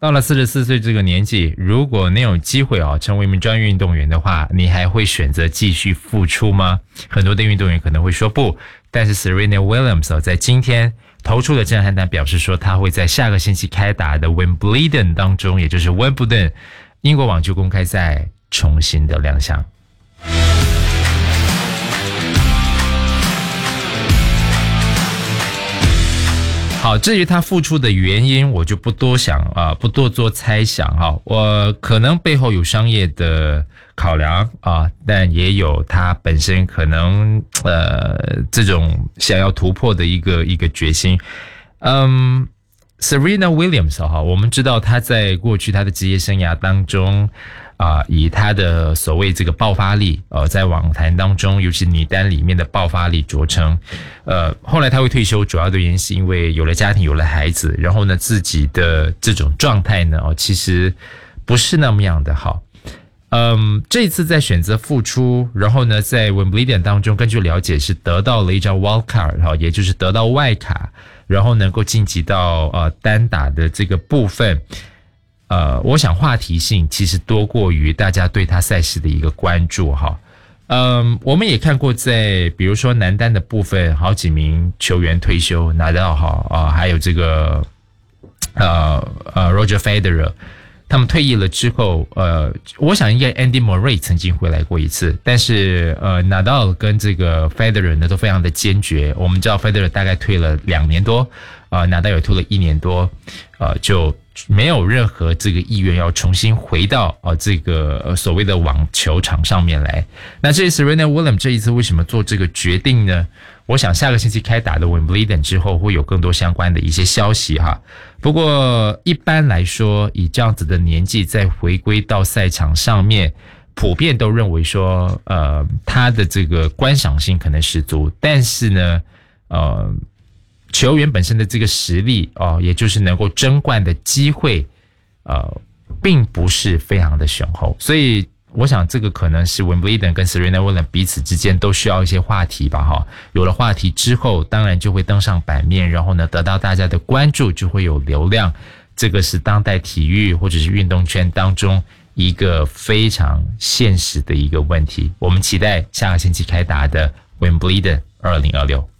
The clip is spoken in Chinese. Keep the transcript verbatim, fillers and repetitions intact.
到了四十四岁这个年纪，如果你有机会啊成为一名专业运动员的话，你还会选择继续付出吗？很多的运动员可能会说不，但是 Serena Williams 在今天投出的震撼弹，表示说他会在下个星期开打的 Wimbledon 当中，也就是温布顿英国网球公开赛重新的亮相。好，至于他付出的原因，我就不多想啊、呃，不多做猜想哈。我可能背后有商业的考量啊，但也有他本身可能呃这种想要突破的一个一个决心。嗯 ，Serena Williams 哈，我们知道他在过去他的职业生涯当中。啊、呃，以他的所谓这个爆发力，呃，在网坛当中，尤其女单里面的爆发力着称。呃，后来他会退休，主要的原因是因为有了家庭，有了孩子，然后呢，自己的这种状态呢，哦，其实不是那么样的好。嗯，这一次在选择复出，然后呢，在 Wimbledon 当中，根据了解是得到了一张 wild card 哈，也就是得到外卡，然后能够晋级到呃单打的这个部分。呃，我想话题性其实多过于大家对他赛事的一个关注哈。嗯，我们也看过在比如说男单的部分，好几名球员退休，拿到哈啊，还有这个呃呃 Roger Federer， 他们退役了之后，呃，我想应该 Andy Murray 曾经回来过一次，但是呃 Nadal 跟这个 Federer 呢都非常的坚决。我们知道 Federer 大概退了两年多，啊、呃、，Nadal 也退了一年多，呃，就没有任何这个意愿要重新回到啊、呃、这个、呃、所谓的网球场上面来。那这次 Serena Williams 这一次为什么做这个决定呢？我想下个星期开打的 Wimbledon 之后会有更多相关的一些消息哈。不过一般来说，以这样子的年纪再回归到赛场上面，普遍都认为说，呃，他的这个观赏性可能十足，但是呢，呃。球员本身的这个实力哦，也就是能够争冠的机会，呃，并不是非常的雄厚，所以我想这个可能是 Wimbledon 跟 Serena Williams 彼此之间都需要一些话题吧，哈。有了话题之后，当然就会登上版面，然后呢，得到大家的关注，就会有流量。这个是当代体育或者是运动圈当中一个非常现实的一个问题。我们期待下个星期开打的 Wimbledon 二零二六。